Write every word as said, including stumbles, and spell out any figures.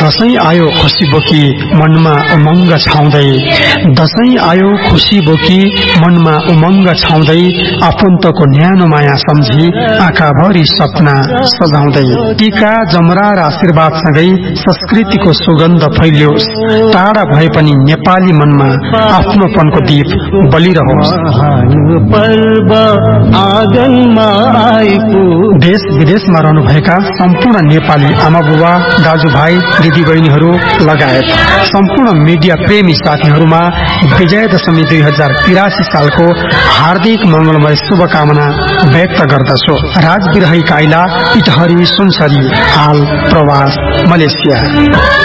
दशैं आयो खुसी बोकी मनमा उमंग छाउँदै, दशैं आयो खुसी बोकी मनमा उमंग छाउँदै, आफन्तको न्यानो माया सम्झी आँखाभरि सपना सजाउँदै। टीका जमरा र आशीर्वादसँगै संस्कृतिको सुगन्ध फैलियोस्, टाढा भए पनि नेपाली मनमा आफ्नोपनको दीप बलिरहोस्। पर्व आँगनमा आएको देश विदेशमा रहनुभएका सम्पूर्ण नेपाली आमा बुबा, दाजुभाइ, दिदीबहिनीहरू लगायत सम्पूर्ण मिडिया प्रेमी साथीहरूमा विजयादशमी दुई हजार तिरासी सालको हार्दिक मंगलमय शुभकामना व्यक्त गर्दछु। राजबिरही काइला इटहरी सुनसरी, हाल प्रवास मलेसिया।